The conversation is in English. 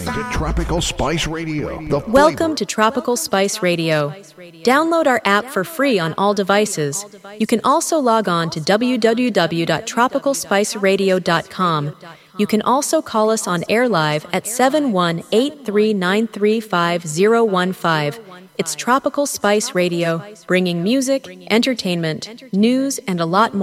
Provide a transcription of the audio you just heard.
to Tropical Spice Radio. Welcome to Tropical Spice Radio. Download our app for free on all devices. You can also log on to www.tropicalspiceradio.com. You can also call us on air live at 718-393-5015. It's Tropical Spice Radio, bringing music, entertainment, news, and a lot more.